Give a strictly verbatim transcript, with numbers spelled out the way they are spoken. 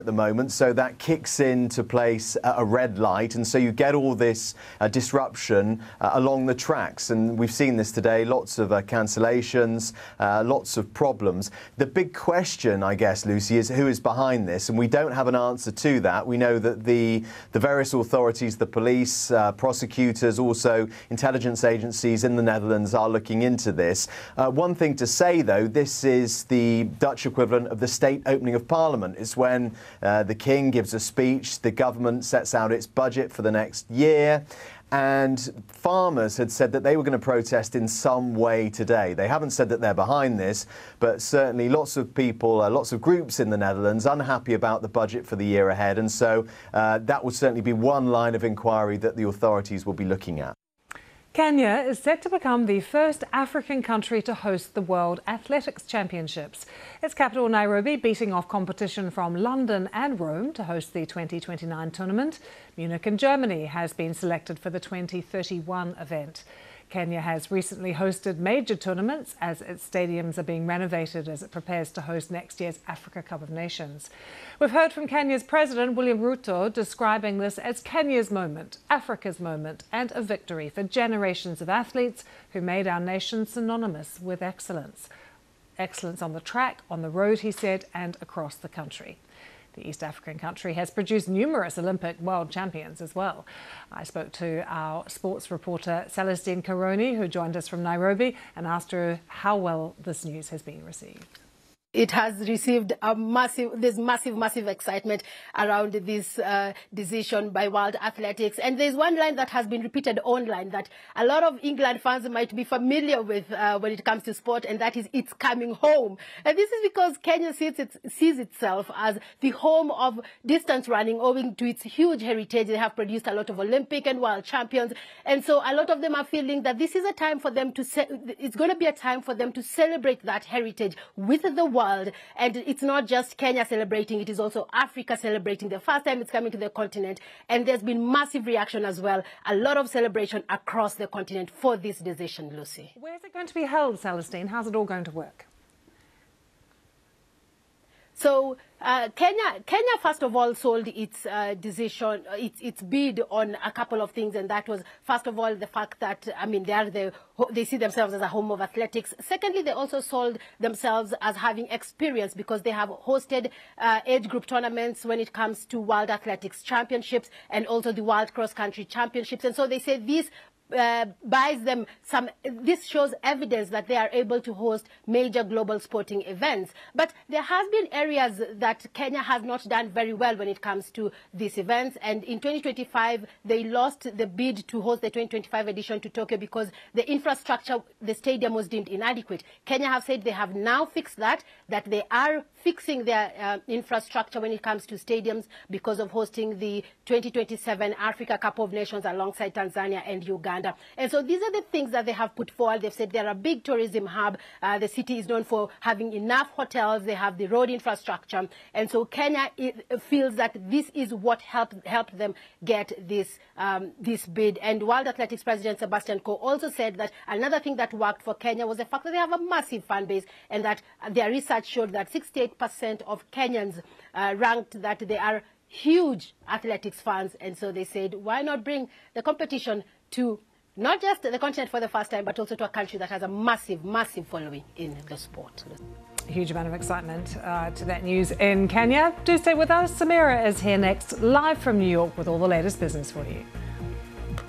at the moment, so that kicks into place a red light, and so you get all this uh, disruption uh, along the tracks, and we've seen this today, lots of uh, cancellations, uh, lots of problems. The big question, I guess, Lucy, is who is behind this, and we don't have an answer to that. We know that the, the various authorities, the police, uh, prosecutors, also intelligence agencies in the Netherlands are looking into this. Uh, one thing to say, though, this is the Dutch equivalent of the state opening of Parliament. It's when Uh, the King gives a speech, the government sets out its budget for the next year, and farmers had said that they were going to protest in some way today. They haven't said that they're behind this, but certainly lots of people, uh, lots of groups in the Netherlands unhappy about the budget for the year ahead, and so uh, that would certainly be one line of inquiry that the authorities will be looking at. Kenya is set to become the first African country to host the World Athletics Championships. Its capital, Nairobi, beating off competition from London and Rome to host the twenty twenty-nine tournament. Munich in Germany has been selected for the twenty thirty-one event. Kenya has recently hosted major tournaments as its stadiums are being renovated as it prepares to host next year's Africa Cup of Nations. We've heard from Kenya's President William Ruto describing this as Kenya's moment, Africa's moment, and a victory for generations of athletes who made our nation synonymous with excellence. Excellence on the track, on the road, he said, and across the country. The East African country has produced numerous Olympic world champions as well. I spoke to our sports reporter Celestine Caroni, who joined us from Nairobi, and asked her how well this news has been received. It has received a massive, there's massive, massive excitement around this uh, decision by World Athletics. And there's one line that has been repeated online that a lot of England fans might be familiar with uh, when it comes to sport, and that is it's coming home. And this is because Kenya sees, it, sees itself as the home of distance running, owing to its huge heritage. They have produced a lot of Olympic and world champions. And so a lot of them are feeling that this is a time for them to, it's going to be a time for them to celebrate that heritage with the world. World. And it's not just Kenya celebrating, it is also Africa celebrating. The first time it's coming to the continent, and there's been massive reaction as well. A lot of celebration across the continent for this decision, Lucy. Where's it going to be held, Celestine? How's it all going to work? So uh, Kenya, Kenya first of all sold its uh, decision, its, its bid on a couple of things, and that was first of all the fact that I mean they are the they see themselves as a home of athletics. Secondly, they also sold themselves as having experience because they have hosted uh, age group tournaments when it comes to World Athletics Championships and also the World Cross Country Championships, and so they say these. Uh, buys them some, this shows evidence that they are able to host major global sporting events. But there has been areas that Kenya has not done very well when it comes to these events. And in twenty twenty-five, they lost the bid to host the twenty twenty-five edition to Tokyo because the infrastructure, the stadium was deemed inadequate. Kenya have said they have now fixed that, that they are fixing their uh, infrastructure when it comes to stadiums because of hosting the twenty twenty-seven Africa Cup of Nations alongside Tanzania and Uganda. And so these are the things that they have put forward. They've said they're a big tourism hub. Uh, the city is known for having enough hotels. They have the road infrastructure. And so Kenya feels that this is what helped, helped them get this, um, this bid. And World Athletics President Sebastian Coe also said that another thing that worked for Kenya was the fact that they have a massive fan base, and that their research showed that sixty-eight percent of Kenyans uh, ranked that they are huge athletics fans. And so they said, why not bring the competition to not just the continent for the first time, but also to a country that has a massive, massive following in the sport. A huge amount of excitement uh, to that news in Kenya. Do stay with us. Samira is here next, live from New York, with all the latest business for you.